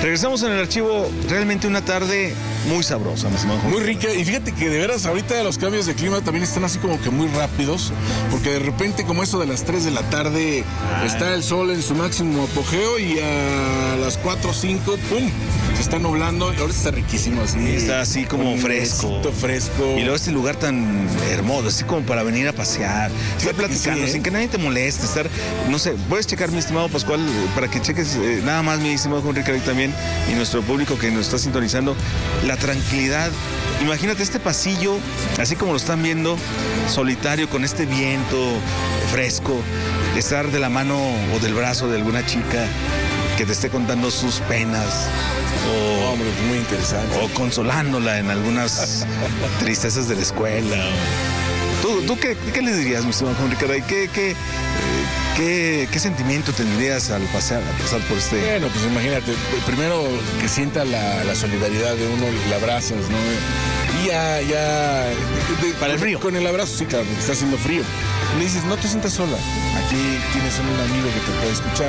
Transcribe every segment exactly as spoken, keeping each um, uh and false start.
Regresamos en el archivo. Realmente una tarde muy sabrosa, mi estimado Juan. Muy rica. Y fíjate que de veras ahorita los cambios de clima también están así como que muy rápidos. Porque de repente, como eso de las tres de la tarde, ah. está el sol en su máximo apogeo y a las cuatro o cinco, ¡pum!, se está nublando y ahora está riquísimo así. Está así como fresco. fresco. Y luego este lugar tan hermoso, así como para venir a pasear, estar platicando, que sí, ¿eh? sin que nadie te moleste, estar, no sé, puedes checar, mi estimado Pascual, para que cheques eh, nada más, mi estimado Juan Ricardo, también, y nuestro público que nos está sintonizando, la tranquilidad. Imagínate este pasillo, así como lo están viendo, solitario, con este viento fresco, estar de la mano o del brazo de alguna chica que te esté contando sus penas. O, hombre, muy interesante. O consolándola en algunas tristezas de la escuela. ¿Tú, tú qué, qué le dirías, mi estimado Juan Ricardo? ¿Qué, qué, qué, ¿Qué sentimiento tendrías al pasar, al pasar por este...? Bueno, pues imagínate, primero que sienta la, la solidaridad de uno, la abrazas, ¿no? Y ya, ya... De, Para el frío. Con el abrazo, sí, claro, porque está haciendo frío. Le dices, no te sientas sola. Aquí tienes un amigo que te puede escuchar.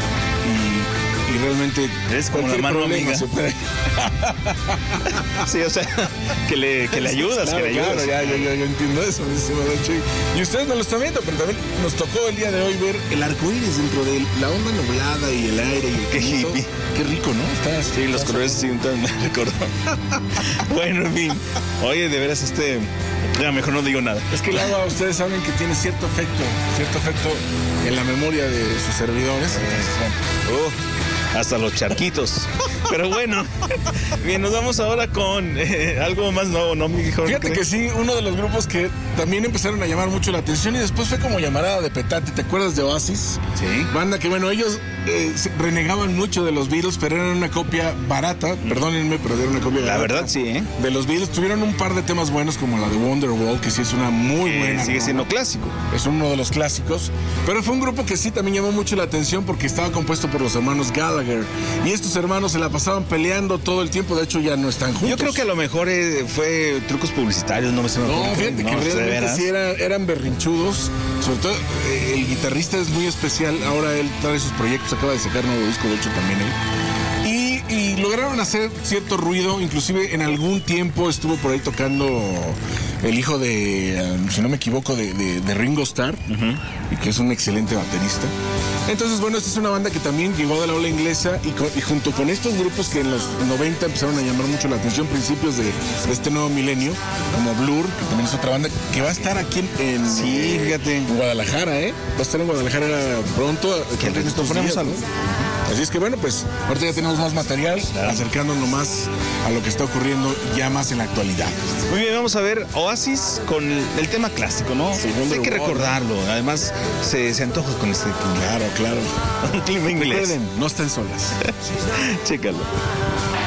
Y, y realmente es como la mano amiga. Se puede... sí, o sea, que le, que le ayudas, claro, que le ayudas. Claro, ya, yo, yo, yo entiendo eso, mi estimado Chuy. Y ustedes no lo están viendo, pero también nos tocó el día de hoy ver el arco iris dentro de la onda nublada y el aire y el Qué viento. hippie. Qué rico, ¿no? Está, sí, los colores se sientan recordó. Bueno, en fin. Oye, de veras, este... Ya, mejor no digo nada. Es que el agua, ustedes saben que tiene cierto efecto, cierto efecto en la memoria de sus servidores. Uh, hasta los charquitos. Pero bueno, bien, nos vamos ahora con eh, algo más nuevo, ¿no, mi hijo? Fíjate que sí, uno de los grupos que también empezaron a llamar mucho la atención y después fue como llamarada de petate. ¿Te acuerdas de Oasis? Sí. Banda que, bueno, ellos eh, renegaban mucho de los Beatles, pero eran una copia barata, mm. perdónenme, pero era una copia barata. La verdad, sí, ¿eh? De los Beatles. Tuvieron un par de temas buenos como la de Wonderwall, que sí es una muy sí, buena. Sigue siendo clásico. Es uno de los clásicos. Pero fue un grupo que sí también llamó mucho la atención porque estaba compuesto por los hermanos Gallagher. Y estos hermanos se la pasaban peleando todo el tiempo, de hecho ya no están juntos. Yo creo que a lo mejor eh, fue trucos publicitarios, no me sé. No, fíjate no, que realmente sí era, eran berrinchudos. Sobre todo eh, el guitarrista es muy especial. Ahora él trae sus proyectos, acaba de sacar nuevo disco, de hecho también él. Y, y lograron hacer cierto ruido, inclusive en algún tiempo estuvo por ahí tocando el hijo de, um, si no me equivoco, de, de, de Ringo Starr, uh-huh. y que es un excelente baterista. Entonces, bueno, esta es una banda que también llegó de la ola inglesa y, con, y junto con estos grupos que en los noventa empezaron a llamar mucho la atención, principios de, de este nuevo milenio, como Blur, que también es otra banda que va a estar aquí en, en, sí, fíjate. en Guadalajara, ¿eh? Va a estar en Guadalajara pronto. Que nos ponemos algo. Así es que bueno, pues ahorita ya tenemos más material, claro, acercándonos más a lo que está ocurriendo ya más en la actualidad. Muy bien, vamos a ver Oasis con el, el tema clásico, ¿no? Sí, hay que recordarlo, además se, se antoja con este clima. Claro, claro. Un clima inglés. Recuerden, no estén solas. Chécalo.